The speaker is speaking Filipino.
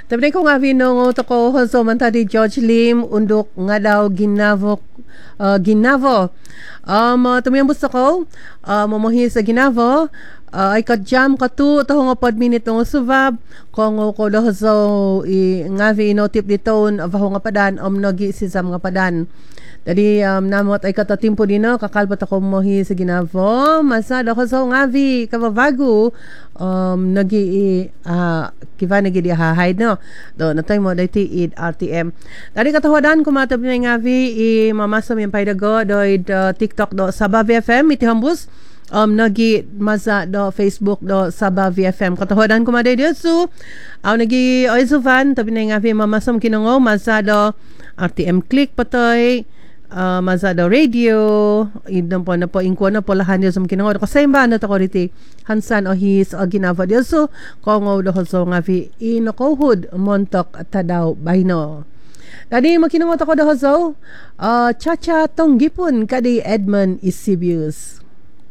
Tapi ko nga vinong to ko so man tadi George Lim undok nga daw Ginavo. Tumiyang gusto ko mamuhi sa Ginavo. Ay kadjam katu taho nga pod minute ng subab kung ko do so nga no tip diton avaho nga padan nogi si sam nga padan. Jadi namot ay katatimpo dino kakalbat ako mohi sa Ginavo masada ko so ngavi kabavago nagi kiva nagi di hide no do natay mo dati id RTM tadi katawadan kumatab na ngavi mamasam yung paydago do TikTok do Sabah VFM iti hambus nagi masa do Facebook do Sabah VFM katawadan kumaday dia so nagi oisufan tabi na ngavi mamasam kinongo masa do RTM click patoy Mazada Radio idam po na po ingko na po lahan niyo sa kinangod ko sa imba na to ko riti hansan o his o ginava diyo so kongo do so nga vi inokohud montok tadaw bayno tadi makinamot ako do so chacha tonggipon kadi Edmond Isibius